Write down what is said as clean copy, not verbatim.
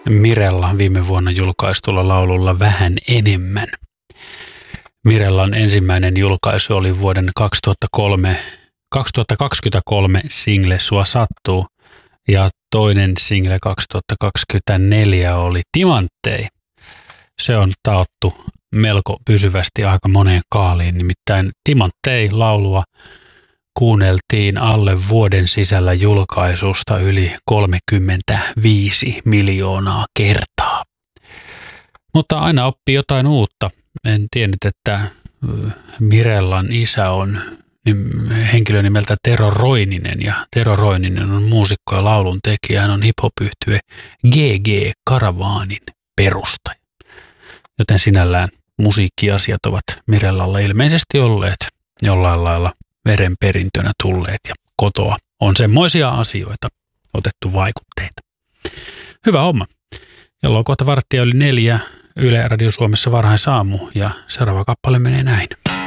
Mirella viime vuonna julkaistulla laululla Vähän enemmän. Mirellan ensimmäinen julkaisu oli vuoden 2023 single Sua sattuu ja toinen single 2024 oli Timanttei. Se on taottu melko pysyvästi aika moneen kaaliin, nimittäin Timanttei-laulua kuunneltiin alle vuoden sisällä julkaisusta yli 35 miljoonaa kertaa. Mutta aina oppii jotain uutta. En tiennyt, että Mirellan isä on henkilö nimeltä Tero Roininen ja Tero Roininen on muusikko ja laulun tekijä. Hän on hip-hop-yhtye GG Karavaanin perustaja. Joten sinällään musiikkiasiat ovat Mirellalla ilmeisesti olleet jollain lailla verenperintönä tulleet ja kotoa on semmoisia asioita otettu vaikutteita. Hyvä homma. Kello on kohta 3:15 Yle Radio Suomessa varhaisaamu ja seuraava kappale menee näin.